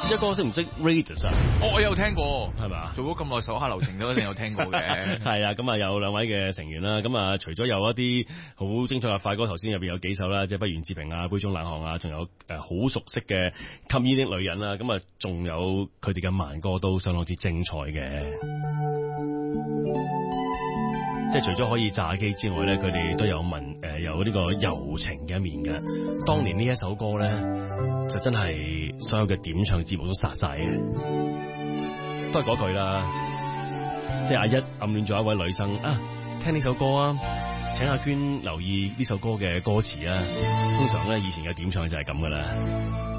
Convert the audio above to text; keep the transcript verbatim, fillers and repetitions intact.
一哥識唔識 Raidas 啊？ 哦，我有聽過， 係嘛？ 做咗咁耐手下留情都一定有聽過嘅。 係啊，咁啊有兩位嘅成員啦，咁啊除咗有一啲好精彩嘅快歌，頭先入邊有幾首啦，即係不願置評啊、杯中冷汗啊，仲有誒好熟悉嘅吸煙的女人啦，咁啊仲有佢哋嘅慢歌都相當之精彩嘅。即係除咗可以炸機之外咧，佢哋都有文誒、呃、有呢個柔情嘅一面嘅。當年呢一首歌咧，就真係所有嘅點唱節目都殺晒嘅，都係嗰句啦。即係阿一暗戀咗一位女生啊，聽呢首歌啊，請阿娟留意呢首歌嘅歌詞啊。通常咧以前嘅點唱就係咁噶啦。